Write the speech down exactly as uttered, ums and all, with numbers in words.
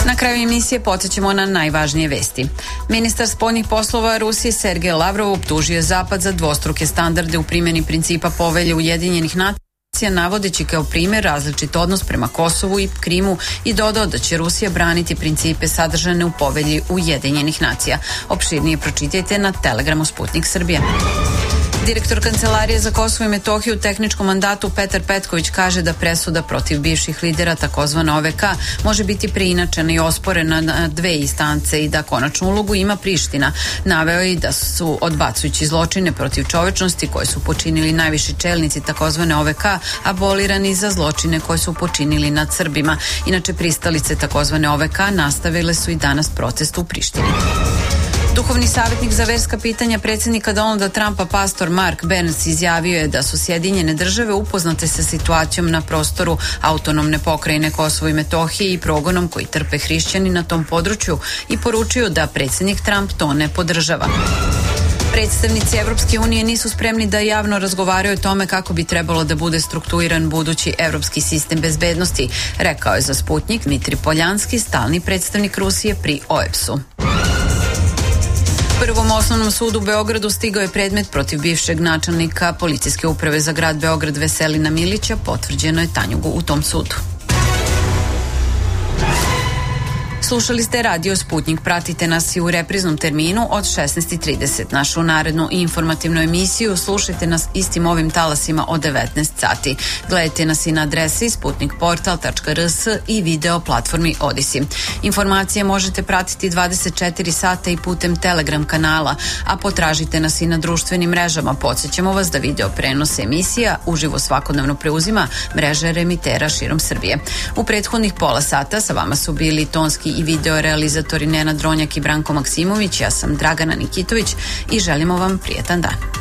Na kraju emisije podsjećamo na najvažnije vesti. Ministar spoljnih poslova Rusije Sergej Lavrov optužio Zapad za dvostruke standarde u primjeni principa Povelje Ujedinjenih nacija, navodeći kao primjer različit odnos prema Kosovu i Krimu i dodao da će Rusija braniti principe sadržane u Povelji Ujedinjenih nacija. Opširnije pročitajte na Telegramu Sputnik Srbija. Direktor Kancelarije za Kosovo i Metohiju u tehničkom mandatu Petar Petković kaže da presuda protiv bivših lidera takozvane O V K može biti preinačena i osporena na dve instance i da konačnu ulogu ima Priština. Naveo je i da su odbacujući zločine protiv čovečnosti koje su počinili najviši čelnici takozvane O V K abolirani za zločine koje su počinili nad Srbima. Inače, pristalice takozvane O V K nastavile su i danas protest u Prištini. Duhovni savjetnik za verska pitanja predsjednika Donalda Trumpa, pastor Mark Burns, izjavio je da su Sjedinjene države upoznate sa situacijom na prostoru autonomne pokrajine Kosovo i Metohije i progonom koji trpe hrišćani na tom području i poručio da predsjednik Trump to ne podržava. Predstavnici Evropske unije nisu spremni da javno razgovaraju o tome kako bi trebalo da bude strukturiran budući evropski sistem bezbednosti, rekao je za Sputnik Dmitri Poljanski, stalni predstavnik Rusije pri O E B S-u. Prvom osnovnom sudu u Beogradu stigao je predmet protiv bivšeg načelnika policijske uprave za grad Beograd Veselina Milića, potvrđeno je Tanjugu u tom sudu. Slušali ste Radio Sputnik, pratite nas i u repriznom terminu od šesnaest i trideset. Našu narednu informativnu emisiju slušajte nas istim ovim talasima od devetnaest sati. Gledajte nas i na adresi sputnikportal tačka r s i video platformi Odisi. Informacije možete pratiti dvadeset četiri sata i putem Telegram kanala, a potražite nas i na društvenim mrežama. Podsjećamo vas da video prenos emisija uživo svakodnevno preuzima mreža remitera širom Srbije. U prethodnih pola sata sa vama su bili tonski i video realizatori Nenad Dronjak i Branko Maksimović. Ja sam Dragana Nikitović i želimo vam prijetan dan.